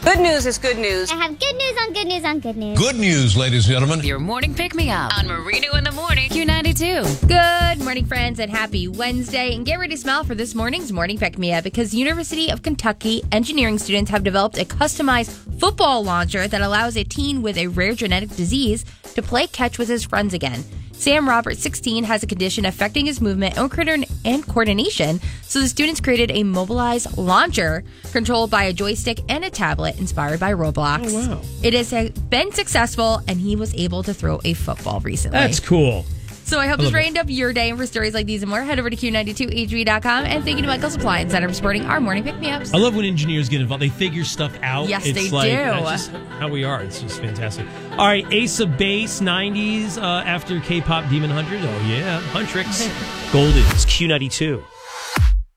Good news is good news. I have good news on good news on good news. Good news, ladies and gentlemen. Your morning pick-me-up on Marino in the Morning, Q92. Good morning, friends, and happy Wednesday. And get ready to smile for this morning's Morning Pick-Me-Up because University of Kentucky engineering students have developed a customized football launcher that allows a teen with a rare genetic disease to play catch with his friends again. Sam Roberts, 16, has a condition affecting his movement and coordination, so the students created a mobilized launcher controlled by a joystick and a tablet inspired by Roblox. Oh, wow. It has been successful, and he was able to throw a football recently. That's cool. So I hope this brightened up your day, and for stories like these and more, head over to Q92HV.com. And thank you to Michael's Appliance Center for supporting our morning pick-me-ups. I love when engineers get involved. They figure stuff out. Yes, it's they like, do. That's just how we are. It's just fantastic. All right, Ace of Base, 90s after K-pop Demon Hunter. Oh, yeah. Huntrix. Golden. It's Q92.